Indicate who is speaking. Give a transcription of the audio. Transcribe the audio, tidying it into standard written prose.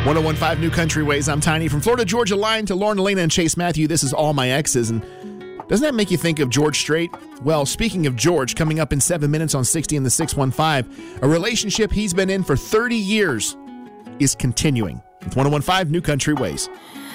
Speaker 1: 1015 New Country Ways. I'm Tiny from Florida Georgia Line to Lauren, Elena, and Chase Matthew. This is All My Exes. And doesn't that make you think of George Strait? Well, speaking of George, coming up in 7 minutes on 60 and the 615, a relationship he's been in for 30 years is continuing with 1015 New Country Ways.